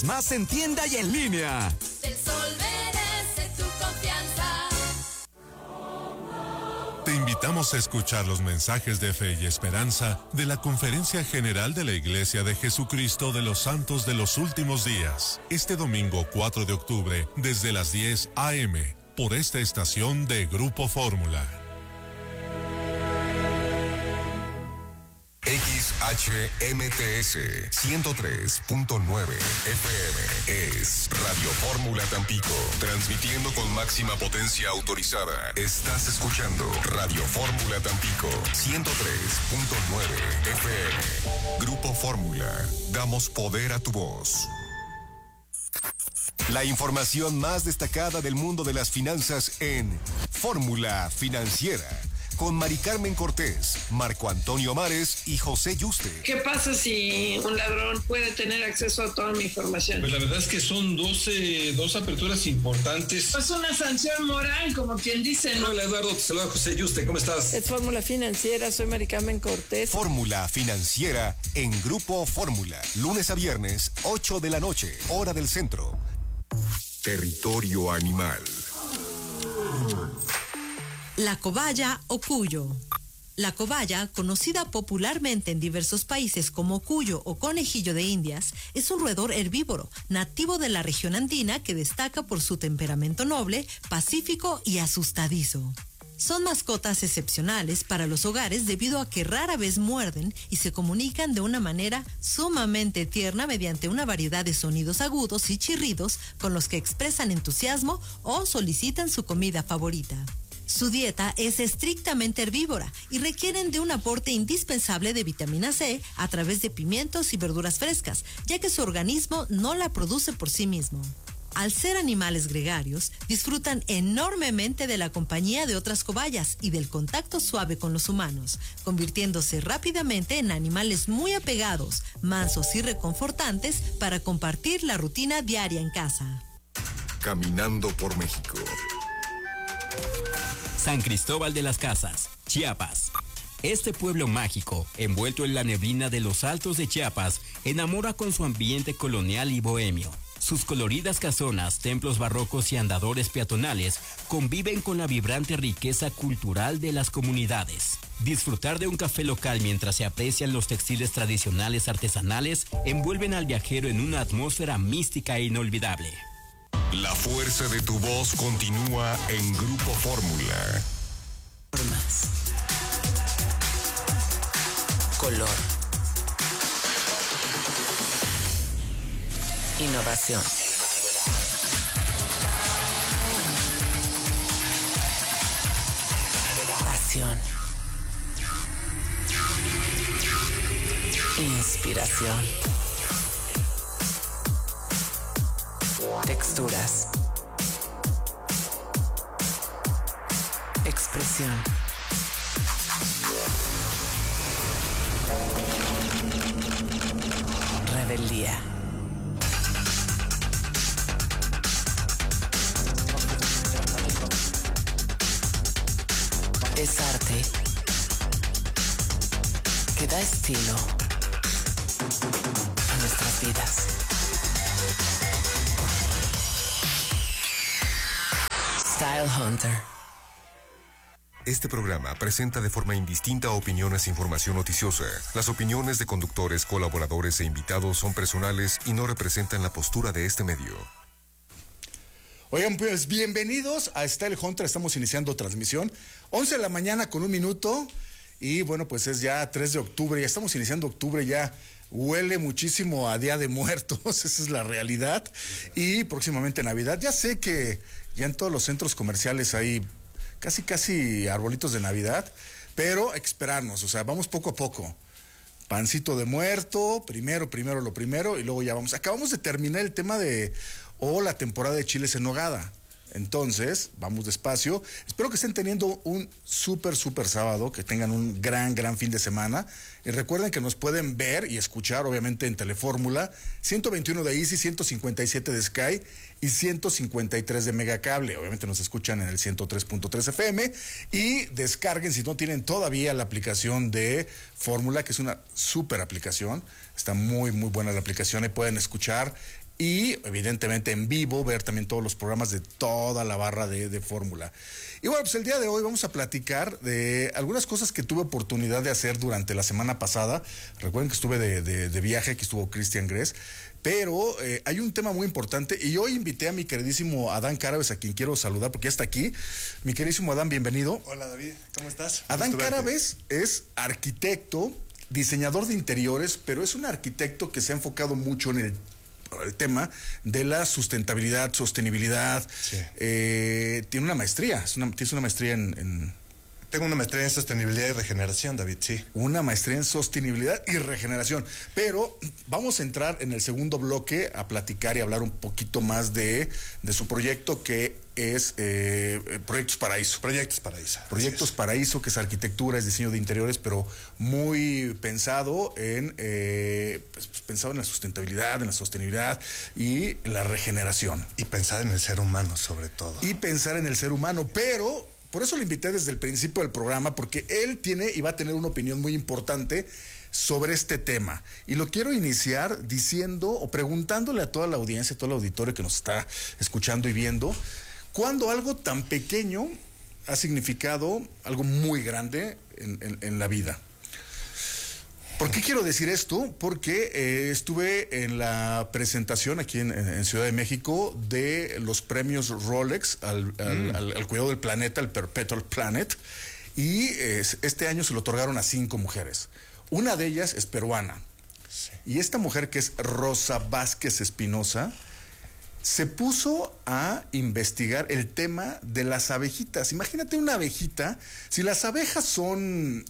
Más en tienda y en línea. El Sol merece tu confianza. Te invitamos a escuchar los mensajes de fe y esperanza de la Conferencia General de la Iglesia de Jesucristo de los Santos de los Últimos Días, este domingo 4 de octubre, desde las 10 a.m., por esta estación de Grupo Fórmula. XHMTS 103.9 FM es Radio Fórmula Tampico, transmitiendo con máxima potencia autorizada. Estás escuchando Radio Fórmula Tampico 103.9 FM. Grupo Fórmula, damos poder a tu voz. La información más destacada del mundo de las finanzas en Fórmula Financiera, con Mari Carmen Cortés, Marco Antonio Mares y José Yuste. ¿Qué pasa si un ladrón puede tener acceso a toda mi información? Pues la verdad es que son dos aperturas importantes. Es una sanción moral, como quien dice, ¿no? Hola Eduardo, te saluda José Yuste, ¿cómo estás? Es Fórmula Financiera, soy Mari Carmen Cortés. Fórmula Financiera en Grupo Fórmula, lunes a viernes, 8 de la noche, hora del centro. Territorio Animal. La cobaya o cuyo. La cobaya, conocida popularmente en diversos países como cuyo o conejillo de Indias, es un roedor herbívoro, nativo de la región andina que destaca por su temperamento noble, pacífico y asustadizo. Son mascotas excepcionales para los hogares debido a que rara vez muerden y se comunican de una manera sumamente tierna mediante una variedad de sonidos agudos y chirridos con los que expresan entusiasmo o solicitan su comida favorita. Su dieta es estrictamente herbívora y requieren de un aporte indispensable de vitamina C a través de pimientos y verduras frescas, ya que su organismo no la produce por sí mismo. Al ser animales gregarios, disfrutan enormemente de la compañía de otras cobayas y del contacto suave con los humanos, convirtiéndose rápidamente en animales muy apegados, mansos y reconfortantes para compartir la rutina diaria en casa. Caminando por México. San Cristóbal de las Casas, Chiapas. Este pueblo mágico, envuelto en la neblina de los altos de Chiapas, enamora con su ambiente colonial y bohemio. Sus coloridas casonas, templos barrocos y andadores peatonales conviven con la vibrante riqueza cultural de las comunidades. Disfrutar de un café local mientras se aprecian los textiles tradicionales artesanales envuelven al viajero en una atmósfera mística e inolvidable. La fuerza de tu voz continúa en Grupo Fórmula. Formas. Color. Innovación. Pasión. Inspiración. Texturas. Expresión. Rebeldía. Es arte que da estilo a nuestras vidas. Style Hunter. Este programa presenta de forma indistinta opiniones e información noticiosa. Las opiniones de conductores, colaboradores e invitados son personales y no representan la postura de este medio. Oigan, pues bienvenidos a Style Hunter. Estamos iniciando transmisión 11 de la mañana con 1 minuto y bueno, pues es ya 3 de octubre, ya estamos iniciando octubre, ya huele muchísimo a Día de Muertos, esa es la realidad, y próximamente Navidad. Ya sé que ya en todos los centros comerciales hay casi arbolitos de Navidad, pero hay que esperarnos, o sea, vamos poco a poco. Pancito de muerto, primero lo primero, y luego ya vamos. Acabamos de terminar el tema de la temporada de chiles en nogada. Entonces, vamos despacio. Espero que estén teniendo un súper sábado, que tengan un gran fin de semana. Y recuerden que nos pueden ver y escuchar, obviamente, en Telefórmula, 121 de Easy, 157 de Sky y 153 de Megacable. Obviamente nos escuchan en el 103.3 FM. Y descarguen, si no tienen todavía, la aplicación de Fórmula, que es una súper aplicación. Está muy buena la aplicación y pueden escuchar y evidentemente en vivo ver también todos los programas de toda la barra de Fórmula. Y bueno, pues el día de hoy vamos a platicar de algunas cosas que tuve oportunidad de hacer durante la semana pasada. Recuerden que estuve de viaje, aquí estuvo Cristian Gress, pero hay un tema muy importante y hoy invité a mi queridísimo Adán Carabes, a quien quiero saludar porque ya está aquí. Mi queridísimo Adán, bienvenido. Hola David, ¿cómo estás? Adán Carabes es arquitecto, diseñador de interiores, pero es un arquitecto que se ha enfocado mucho en el tema de la sustentabilidad, sostenibilidad. Sí. Tiene una maestría, tienes una maestría Tengo una maestría en sostenibilidad y regeneración, David, sí. Una maestría en sostenibilidad y regeneración. Pero vamos a entrar en el segundo bloque a platicar y hablar un poquito más de su proyecto, que es Proyectos Paraíso. Proyectos Paraíso, que es arquitectura, es diseño de interiores, pero muy pensado pensado en la sustentabilidad, en la sostenibilidad y la regeneración. Y pensar en el ser humano, sobre todo. Y pensar en el ser humano, pero por eso lo invité desde el principio del programa, porque él tiene y va a tener una opinión muy importante sobre este tema. Y lo quiero iniciar diciendo o preguntándole a toda la audiencia, a todo el auditorio que nos está escuchando y viendo, ¿cuándo algo tan pequeño ha significado algo muy grande en la vida? ¿Por qué quiero decir esto? Porque estuve en la presentación aquí en Ciudad de México de los premios Rolex al cuidado del planeta, el Perpetual Planet, y este año se lo otorgaron a 5 mujeres. Una de ellas es peruana. Sí. Y esta mujer, que es Rosa Vázquez Espinosa, se puso a investigar el tema de las abejitas. Imagínate una abejita, si las abejas son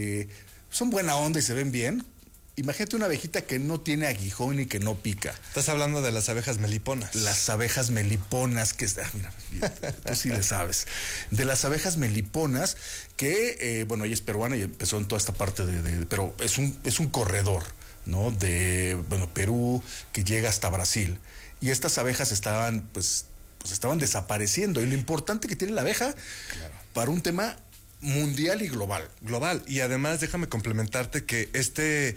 buena onda y se ven bien, imagínate una abejita que no tiene aguijón y que no pica. Estás hablando de las abejas meliponas. Las abejas meliponas, mira, tú sí le sabes. De las abejas meliponas, que, ella es peruana y empezó en toda esta parte pero es un corredor, ¿no? De Perú, que llega hasta Brasil. Y estas abejas estaban desapareciendo. Y lo importante que tiene la abeja, claro, para un tema mundial y global. Y además déjame complementarte que este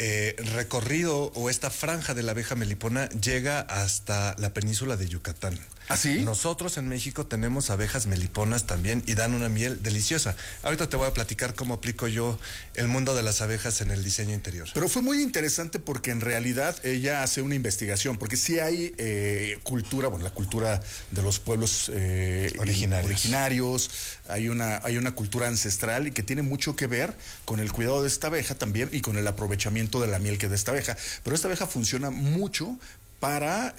recorrido o esta franja de la abeja melipona llega hasta la península de Yucatán. ¿Ah, sí? Nosotros en México tenemos abejas meliponas también y dan una miel deliciosa. Ahorita te voy a platicar cómo aplico yo el mundo de las abejas en el diseño interior. Pero fue muy interesante porque en realidad ella hace una investigación, porque sí hay cultura, la cultura de los pueblos originarios, hay una cultura ancestral y que tiene mucho que ver con el cuidado de esta abeja también y con el aprovechamiento de la miel que da esta abeja. Pero esta abeja funciona mucho para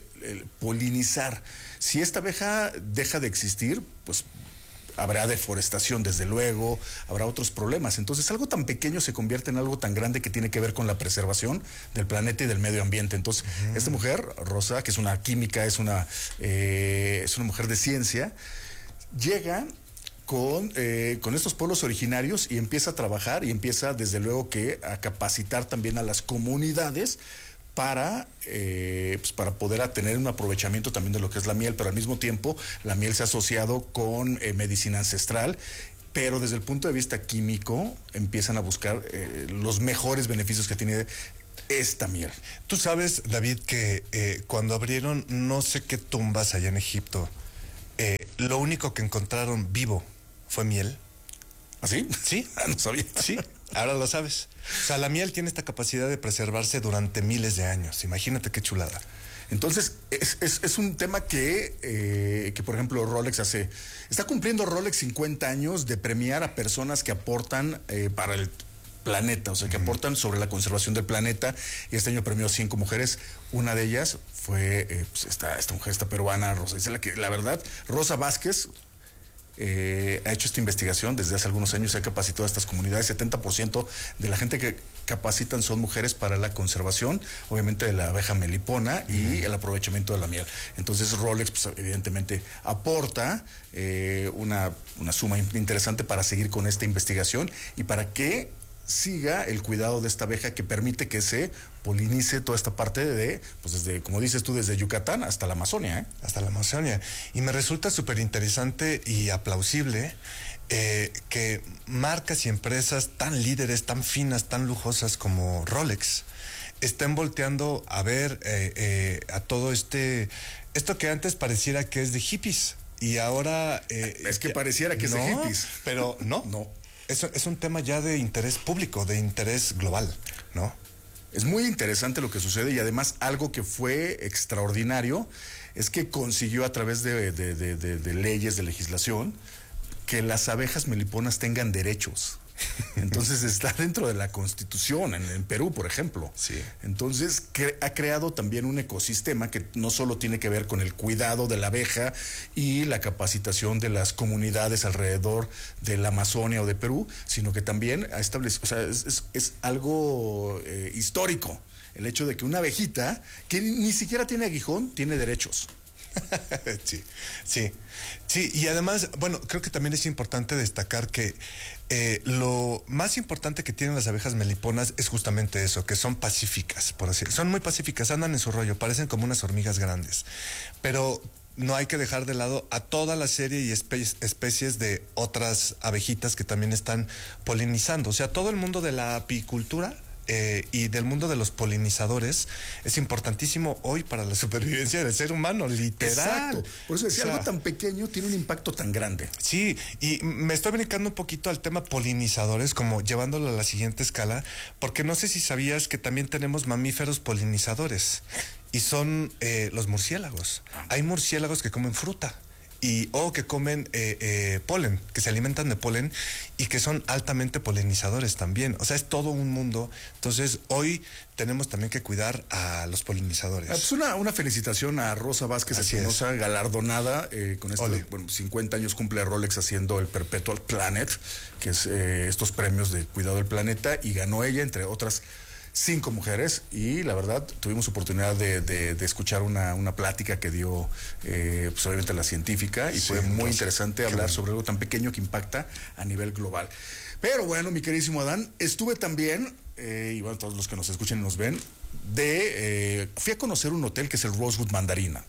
polinizar. Si esta abeja deja de existir, pues habrá deforestación, desde luego, habrá otros problemas. Entonces, algo tan pequeño se convierte en algo tan grande que tiene que ver con la preservación del planeta y del medio ambiente. Entonces, esta mujer, Rosa, que es una química, es una mujer de ciencia, llega con estos pueblos originarios y empieza a trabajar y empieza, desde luego, a capacitar también a las comunidades para poder tener un aprovechamiento también de lo que es la miel, pero al mismo tiempo la miel se ha asociado con medicina ancestral, pero desde el punto de vista químico empiezan a buscar los mejores beneficios que tiene esta miel. Tú sabes, David, que cuando abrieron no sé qué tumbas allá en Egipto, lo único que encontraron vivo fue miel. ¿Ah, sí? Sí. No sabía. Sí, ahora lo sabes. O sea, la miel tiene esta capacidad de preservarse durante miles de años. Imagínate qué chulada. Entonces, es un tema que por ejemplo, Rolex está cumpliendo Rolex 50 años de premiar a personas que aportan para el planeta, o sea, que aportan sobre la conservación del planeta, y este año premió a 5 mujeres. Una de ellas fue esta mujer, esta peruana, Rosa. Es la verdad, Rosa Vázquez ha hecho esta investigación desde hace algunos años, se ha capacitado a estas comunidades. 70% de la gente que capacitan son mujeres para la conservación, obviamente, de la abeja melipona y el aprovechamiento de la miel. Entonces Rolex, pues, evidentemente aporta una suma interesante para seguir con esta investigación y para que siga el cuidado de esta abeja que permite que se polinice toda esta parte desde, como dices tú, desde Yucatán hasta la Amazonia, ¿eh? Hasta la Amazonia. Y me resulta súper interesante y aplausible que marcas y empresas tan líderes, tan finas, tan lujosas como Rolex estén volteando a ver a todo esto que antes pareciera que es de hippies y ahora... es que pareciera que es de hippies. Pero no. Es un tema ya de interés público, de interés global, ¿no? Es muy interesante lo que sucede y además algo que fue extraordinario es que consiguió a través de leyes, de legislación, que las abejas meliponas tengan derechos. Entonces está dentro de la Constitución, en Perú, por ejemplo. Sí. Entonces ha creado también un ecosistema que no solo tiene que ver con el cuidado de la abeja y la capacitación de las comunidades alrededor de la Amazonia o de Perú, sino que también ha establecido, o sea, es algo histórico, el hecho de que una abejita que ni siquiera tiene aguijón, tiene derechos. Sí, y además, bueno, creo que también es importante destacar que lo más importante que tienen las abejas meliponas es justamente eso, que son pacíficas, por así decirlo. Son muy pacíficas, andan en su rollo, parecen como unas hormigas grandes, pero no hay que dejar de lado a toda la serie y especies de otras abejitas que también están polinizando. O sea, todo el mundo de la apicultura y del mundo de los polinizadores es importantísimo hoy para la supervivencia del ser humano, literal. Exacto. Por eso decía, algo tan pequeño tiene un impacto tan grande. Sí, y me estoy brincando un poquito al tema polinizadores, como llevándolo a la siguiente escala, porque no sé si sabías que también tenemos mamíferos polinizadores, y son los murciélagos. Hay murciélagos que comen fruta. O que comen polen, que se alimentan de polen y que son altamente polinizadores también. O sea, es todo un mundo. Entonces, hoy tenemos también que cuidar a los polinizadores. Pues una felicitación a Rosa Vázquez Espinosa, galardonada con 50 años cumple Rolex haciendo el Perpetual Planet, que es estos premios de cuidado del planeta, y ganó ella, entre otras 5 mujeres, y la verdad tuvimos oportunidad de escuchar una plática que dio pues obviamente la científica, y fue muy interesante hablar sobre algo tan pequeño que impacta a nivel global. Pero bueno, mi queridísimo Adán, estuve también, y bueno, todos los que nos escuchen y nos ven, fui a conocer un hotel que es el Rosewood Mandarina.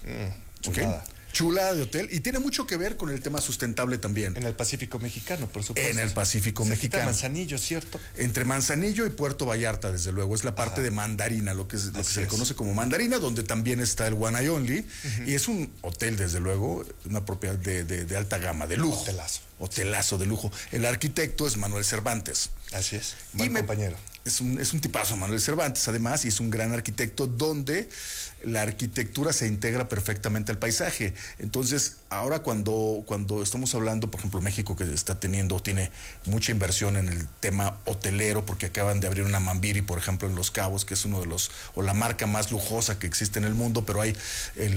Chulada de hotel, y tiene mucho que ver con el tema sustentable también. En el Pacífico Mexicano, por supuesto. En el Pacífico Mexicano. Manzanillo, ¿cierto? Entre Manzanillo y Puerto Vallarta, desde luego, es la parte de Mandarina, lo que se le conoce como Mandarina, donde también está el One and Only, y es un hotel, desde luego, una propiedad de alta gama, de lujo. Hotelazo de lujo. El arquitecto es Manuel Cervantes. Así es, buen compañero. Es un tipazo, Manuel Cervantes, además, y es un gran arquitecto donde la arquitectura se integra perfectamente al paisaje. Entonces, ahora cuando estamos hablando, por ejemplo, México, que tiene mucha inversión en el tema hotelero, porque acaban de abrir una Mambiri, por ejemplo, en Los Cabos, que es uno de o la marca más lujosa que existe en el mundo, pero hay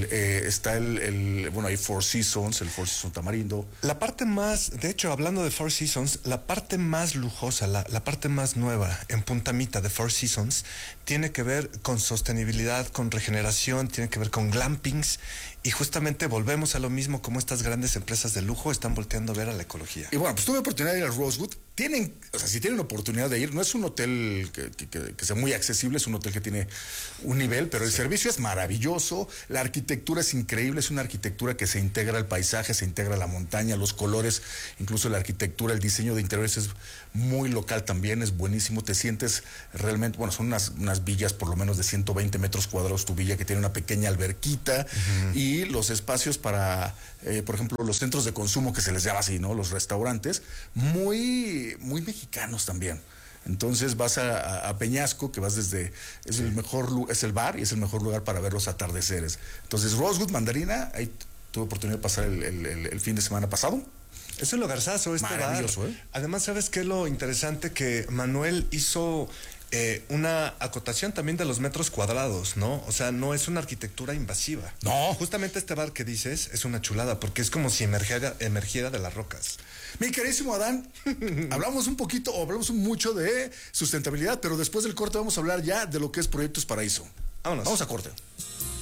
hay Four Seasons, el Four Seasons Tamarindo. La parte más, de hecho, hablando de Four Seasons, la parte más lujosa, la parte más nueva en Punta Mita de Four Seasons tiene que ver con sostenibilidad, con regeneración, tiene que ver con glampings, y justamente volvemos a lo mismo, como estas grandes empresas de lujo están volteando a ver a la ecología. Y bueno, pues tuve oportunidad de ir al Rosewood. Si tienen oportunidad de ir, no es un hotel que sea muy accesible, es un hotel que tiene un nivel, pero el servicio es maravilloso, la arquitectura es increíble, es una arquitectura que se integra al paisaje, se integra a la montaña, los colores, incluso la arquitectura, el diseño de interiores es muy local también, es buenísimo, te sientes realmente, bueno, son unas villas por lo menos de 120 metros cuadrados tu villa, que tiene una pequeña alberquita, y los espacios para, por ejemplo, los centros de consumo, que se les llama así, ¿no? Los restaurantes, muy mexicanos también. Entonces vas a Peñasco, que vas es el bar y es el mejor lugar para ver los atardeceres. Entonces, Rosewood Mandarina, ahí tuve oportunidad de pasar el fin de semana pasado. Es un lugarzazo maravilloso, bar. Además, ¿sabes qué es lo interesante? Que Manuel hizo una acotación también de los metros cuadrados, ¿no? O sea, no es una arquitectura invasiva. No. Justamente este bar que dices es una chulada, porque es como si emergiera de las rocas. Mi queridísimo Adán, hablamos mucho de sustentabilidad, pero después del corte vamos a hablar ya de lo que es Proyectos Paraíso. Vámonos. Vamos a corte.